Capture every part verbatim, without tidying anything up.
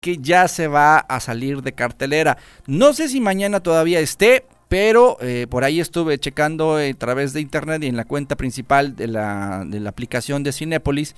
que ya se va a salir de cartelera. No sé si mañana todavía esté, pero eh, por ahí estuve checando a través de internet y en la cuenta principal de la, de la aplicación de Cinépolis.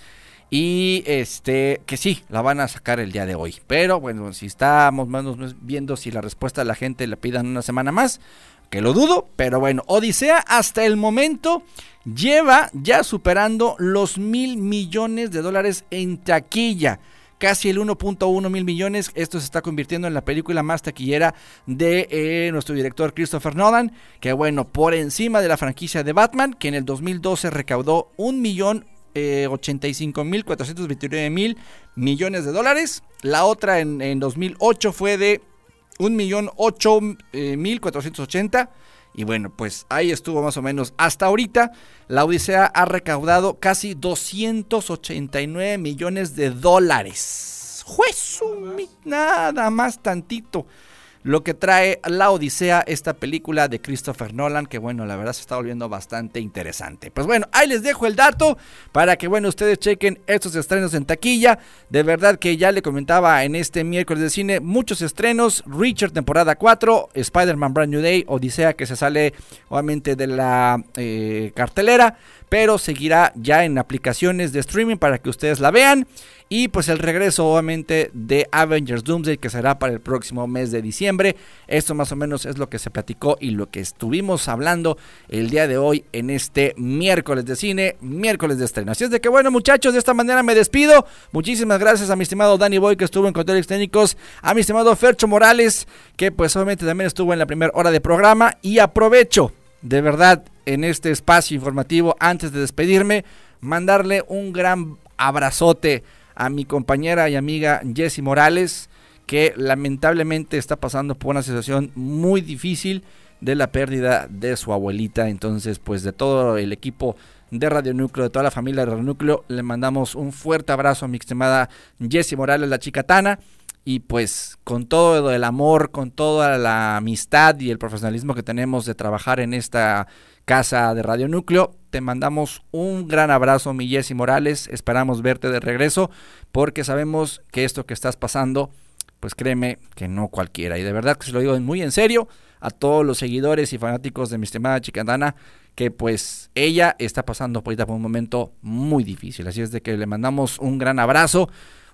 Y este, que sí, la van a sacar el día de hoy. Pero bueno, si estamos más o menos viendo si la respuesta de la gente le pidan una semana más, que lo dudo. Pero bueno, Odisea hasta el momento lleva ya superando los mil millones de dólares en taquilla. Casi el uno punto uno mil millones. Esto se está convirtiendo en la película más taquillera de eh, nuestro director Christopher Nolan. Que bueno, por encima de la franquicia de Batman, que en el dos mil doce recaudó un millón Eh, ochenta y cinco mil cuatrocientos veintinueve mil millones de dólares. La otra en, en dos mil ocho fue de un millón ocho mil cuatrocientos ochenta. Y bueno, pues ahí estuvo más o menos. Hasta ahorita la Odisea ha recaudado casi doscientos ochenta y nueve millones de dólares. ¡Juesu! Nada más tantito lo que trae la Odisea, esta película de Christopher Nolan, que bueno, la verdad se está volviendo bastante interesante. Pues bueno, ahí les dejo el dato para que bueno, ustedes chequen estos estrenos en taquilla. De verdad que ya le comentaba en este miércoles de cine, muchos estrenos: Richard temporada cuatro, Spider-Man Brand New Day, Odisea que se sale obviamente de la eh, cartelera, pero seguirá ya en aplicaciones de streaming para que ustedes la vean. Y pues el regreso obviamente de Avengers Doomsday, que será para el próximo mes de diciembre. Esto más o menos es lo que se platicó y lo que estuvimos hablando el día de hoy en este miércoles de cine, miércoles de estreno. Así es de que bueno, muchachos, de esta manera me despido. Muchísimas gracias a mi estimado Danny Boy, que estuvo en controles técnicos, a mi estimado Fercho Morales, que pues obviamente también estuvo en la primera hora de programa. Y aprovecho de verdad en este espacio informativo, antes de despedirme, mandarle un gran abrazote a mi compañera y amiga Jessie Morales, que lamentablemente está pasando por una situación muy difícil de la pérdida de su abuelita. Entonces, pues de todo el equipo de Radio Núcleo, de toda la familia de Radio Núcleo, le mandamos un fuerte abrazo a mi estimada Jessie Morales, la chicatana. Y pues con todo el amor, con toda la amistad y el profesionalismo que tenemos de trabajar en esta casa de Radio Núcleo, te mandamos un gran abrazo, mi Jessie Morales. Esperamos verte de regreso, porque sabemos que esto que estás pasando, pues créeme que no cualquiera. Y de verdad que se lo digo muy en serio a todos los seguidores y fanáticos de mi estimada chicatana, que pues ella está pasando ahorita por un momento muy difícil. Así es de que le mandamos un gran abrazo,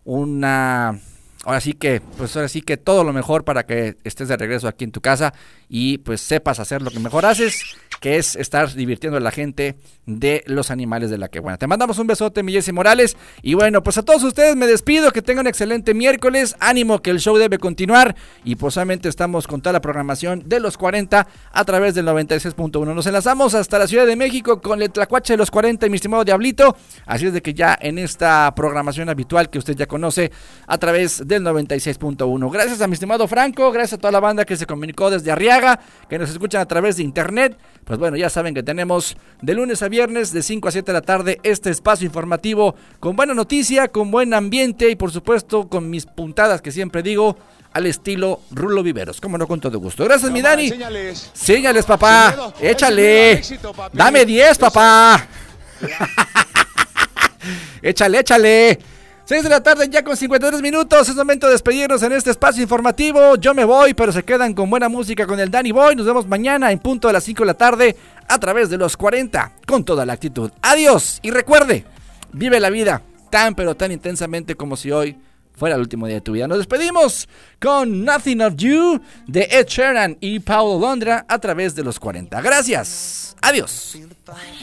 una... Ahora sí que, pues ahora sí que todo lo mejor para que estés de regreso aquí en tu casa y pues sepas hacer lo que mejor haces, que es estar divirtiendo a la gente de los animales de la que buena. Te mandamos un besote, mi Jessie Morales. Y bueno, pues a todos ustedes me despido, que tengan un excelente miércoles. Ánimo, que el show debe continuar. Y pues solamente estamos con toda la programación de los cuarenta a través del noventa y seis punto uno. Nos enlazamos hasta la Ciudad de México con el Tlacuache de los cuarenta y mi estimado Diablito. Así es de que ya en esta programación habitual que usted ya conoce a través del noventa y seis punto uno. Gracias a mi estimado Franco, gracias a toda la banda que se comunicó desde Arriaga, que nos escuchan a través de internet. Pues bueno, ya saben que tenemos de lunes a viernes de cinco a siete de la tarde este espacio informativo con buena noticia, con buen ambiente y por supuesto con mis puntadas que siempre digo al estilo Rulo Viveros, como no, con todo gusto. Gracias, no, mi Dani. Señales, señales papá. Miedo, échale. Éxito, dame diez, papá. échale, échale. seis de la tarde ya con cincuenta y tres minutos, es momento de despedirnos en este espacio informativo. Yo me voy, pero se quedan con buena música con el Danny Boy. Nos vemos mañana en punto de las cinco de la tarde a través de los cuarenta con toda la actitud. Adiós y recuerde, vive la vida tan pero tan intensamente como si hoy fuera el último día de tu vida. Nos despedimos con Nothing of You de Ed Sheeran y Paulo Londra a través de los cuarenta. Gracias, adiós.